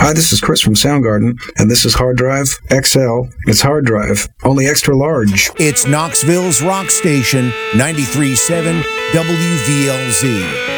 Hi, this is Chris from Soundgarden, and this is Hard Drive XL. It's Hard Drive, only extra large. It's Knoxville's rock station, 93.7 WVLZ.